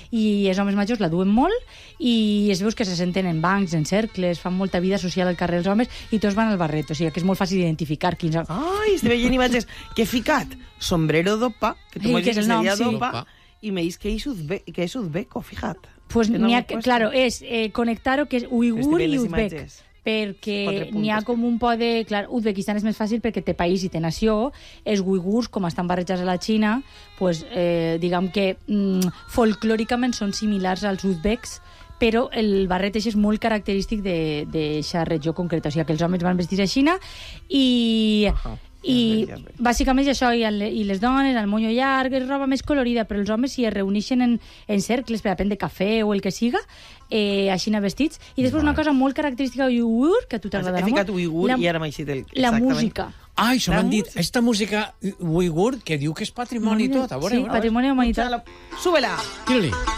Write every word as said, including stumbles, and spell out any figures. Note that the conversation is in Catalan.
i els homes majors la duen molt, i es veus que se senten en bancs, en cercles, fan molta vida social al carrer els homes, i tots van al barret, o sigui que és molt fàcil d'identificar quins... Ai, estic veient imatges. Que he ficat sombrero d'opa, que tu m'ho dius que seria d'opa, i me dius que és uzbeco, fíjate. Pues n'hi ha, claro, és eh, conectar-ho, que és uigur i uzbek, perquè n'hi ha com un po de... Clar, Uzbekistan és més fàcil perquè té país i té nació, els uigurs, com estan barrejats a la Xina, pues, eh, diguem que mm, folclòricament són similars als uzbeks, però el barret és molt característic d'aquesta regió concreta, o sigui que els homes van vestir a Xina i... Uh -huh. I bàsicament això, i, el, i les dones, el monyo llarg, és roba més colorida, però els homes si es reuneixen en, en cercles per a prendre cafè o el que siga, eh, així vestits. I després una cosa molt característica d'uigur, que a tu t'agradarà molt. He ficat uigur i ara m'ha eixit el... La música. Ah, això m'han dit, esta música uigur que diu que és patrimoni i tot, a veure. Sí, patrimoni de la humanitat. Súbela! Tira-li.